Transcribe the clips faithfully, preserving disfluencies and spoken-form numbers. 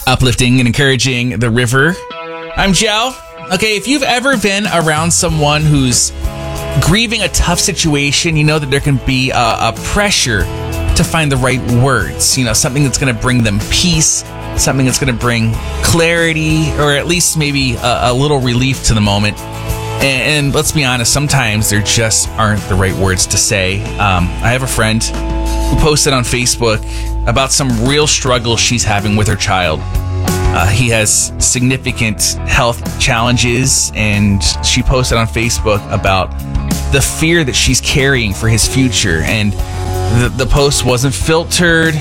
Uplifting and encouraging the river. I'm Joe. Okay, if you've ever been around someone who's grieving a tough situation, you know that there can be a, a pressure to find the right words. You know, something that's going to bring them peace, something that's going to bring clarity, or at least maybe a, a little relief to the moment. And, and let's be honest, sometimes there just aren't the right words to say. Um, I have a friend who posted on Facebook about some real struggle she's having with her child. Uh, he has significant health challenges, and she posted on Facebook about the fear that she's carrying for his future. And the, the post wasn't filtered.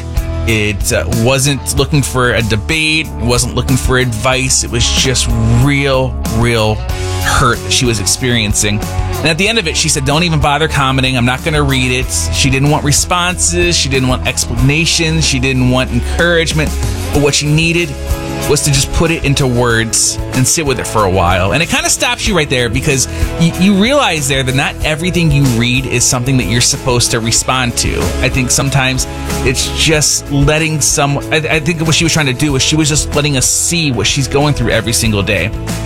It uh, wasn't looking for a debate. It wasn't looking for advice. It was just real, real hurt that she was experiencing. And at the end of it, she said, don't even bother commenting. I'm not going to read it. She didn't want responses. She didn't want explanations. She didn't want encouragement. But what she needed was to just put it into words and sit with it for a while. And it kind of stops you right there, because you, you realize there that not everything you read is something that you're supposed to respond to. I think sometimes it's just letting some... I, I think what she was trying to do was she was just letting us see what she's going through every single day.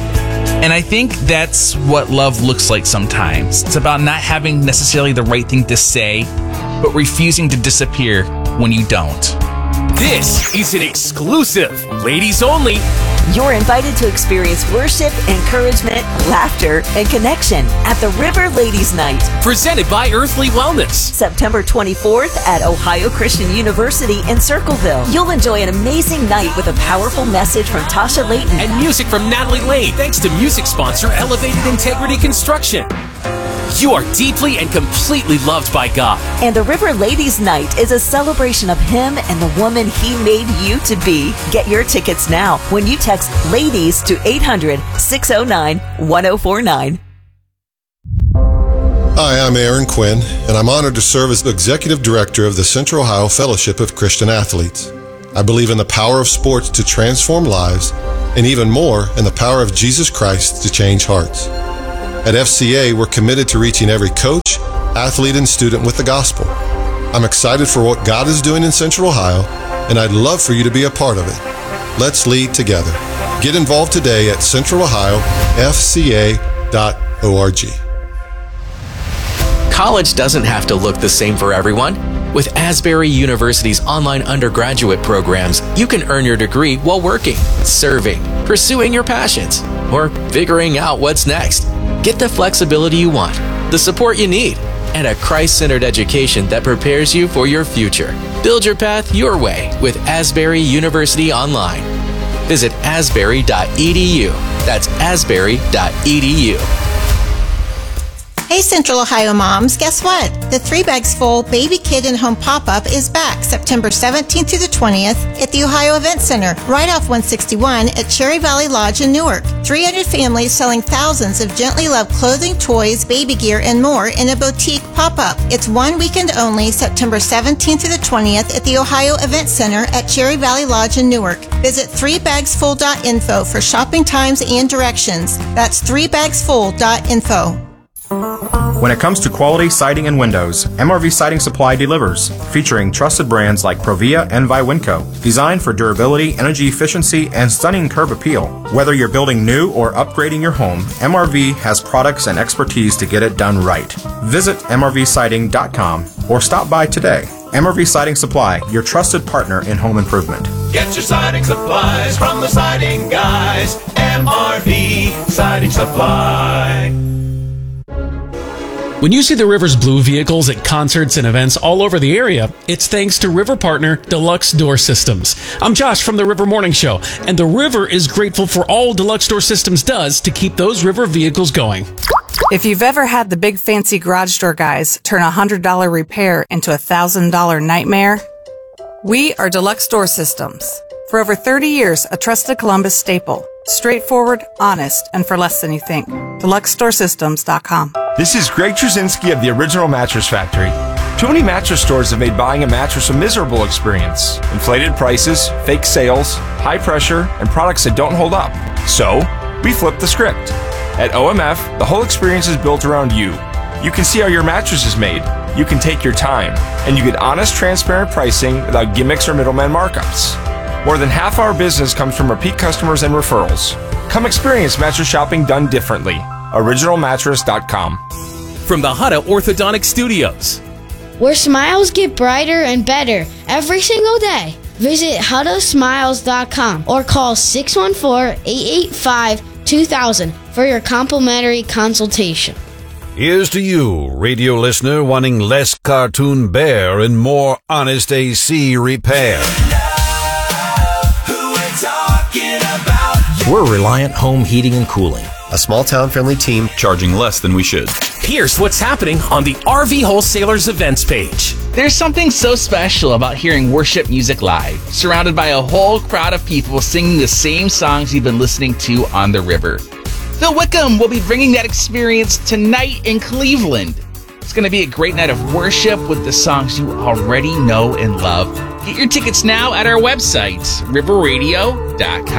And I think that's what love looks like sometimes. It's about not having necessarily the right thing to say, but refusing to disappear when you don't. This is an exclusive, ladies only. You're invited to experience worship, encouragement, laughter, and connection at the River Ladies Night. Presented by Earthly Wellness. September twenty-fourth at Ohio Christian University in Circleville. You'll enjoy an amazing night with a powerful message from Tasha Layton. And music from Natalie Lane, thanks to music sponsor Elevated Integrity Construction. You are deeply and completely loved by God. And the River Ladies Night is a celebration of Him and the woman He made you to be. Get your tickets now when you text LADIES to eight hundred, six oh nine, one oh four nine. Hi, I'm Aaron Quinn, and I'm honored to serve as the Executive Director of the Central Ohio Fellowship of Christian Athletes. I believe in the power of sports to transform lives, and even more, in the power of Jesus Christ to change hearts. At F C A, we're committed to reaching every coach, athlete, and student with the gospel. I'm excited for what God is doing in Central Ohio, and I'd love for you to be a part of it. Let's lead together. Get involved today at central ohio f c a dot org. College doesn't have to look the same for everyone. With Asbury University's online undergraduate programs, you can earn your degree while working, serving, pursuing your passions, or figuring out what's next. Get the flexibility you want, the support you need, and a Christ-centered education that prepares you for your future. Build your path your way with Asbury University Online. Visit asbury dot e d u. That's asbury dot e d u. Hey Central Ohio moms, guess what? The Three Bags Full Baby Kid and Home Pop-Up is back September seventeenth through the twentieth at the Ohio Event Center, right off one sixty-one at Cherry Valley Lodge in Newark. three hundred families selling thousands of gently loved clothing, toys, baby gear, and more in a boutique pop-up. It's one weekend only, September seventeenth through the twentieth at the Ohio Event Center at Cherry Valley Lodge in Newark. Visit three bags full dot info for shopping times and directions. That's three bags full dot info. When it comes to quality siding and windows, M R V Siding Supply delivers, featuring trusted brands like Provia and Viwinco, designed for durability, energy efficiency, and stunning curb appeal. Whether you're building new or upgrading your home, M R V has products and expertise to get it done right. Visit m r v siding dot com or stop by today. M R V Siding Supply, your trusted partner in home improvement. Get your siding supplies from the siding guys. M R V Siding Supply. When you see the River's blue vehicles at concerts and events all over the area, it's thanks to River partner Deluxe Door Systems. I'm Josh from the River Morning Show, and the River is grateful for all Deluxe Door Systems does to keep those River vehicles going. If you've ever had the big fancy garage door guys turn a one hundred dollars repair into a one thousand dollars nightmare, we are Deluxe Door Systems. For over thirty years, a trusted Columbus staple. Straightforward, honest, and for less than you think. deluxe door systems dot com. This is Greg Trzynski of the Original Mattress Factory. Too many mattress stores have made buying a mattress a miserable experience. Inflated prices, fake sales, high pressure, and products that don't hold up. So, we flipped the script. At O M F, the whole experience is built around you. You can see how your mattress is made. You can take your time. And you get honest, transparent pricing without gimmicks or middleman markups. More than half our business comes from repeat customers and referrals. Come experience mattress shopping done differently. original mattress dot com. From the Hutta Orthodontic Studios, where smiles get brighter and better every single day. Visit Hutta Smiles dot com or call six one four, eight eight five, two thousand for your complimentary consultation. Here's to you, radio listener wanting less cartoon bear and more honest A C repair. We're Reliant Home Heating and Cooling, a small-town friendly team charging less than we should. Here's what's happening on the R V Wholesalers events page. There's something so special about hearing worship music live, surrounded by a whole crowd of people singing the same songs you've been listening to on the river. Phil Wickham will be bringing that experience tonight in Cleveland. It's going to be a great night of worship with the songs you already know and love. Get your tickets now at our website, river radio dot com.